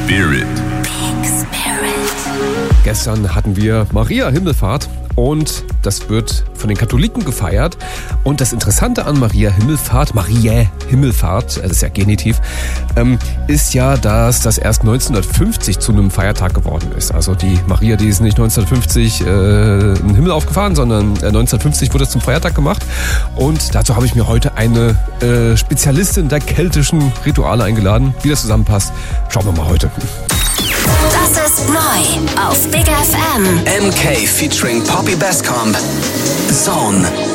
Spirit. Gestern hatten wir Maria Himmelfahrt und das wird von den Katholiken gefeiert. Und das Interessante an Mariä Himmelfahrt, das ist ja Genitiv, ist ja, dass das erst 1950 zu einem Feiertag geworden ist. Also die Maria, die ist nicht 1950 in den Himmel aufgefahren, sondern 1950 wurde es zum Feiertag gemacht. Und dazu habe ich mir heute eine Spezialistin der keltischen Rituale eingeladen. Wie das zusammenpasst, schauen wir mal heute. Das ist neu auf Big FM. MK featuring Poppy Basscomb. Zone.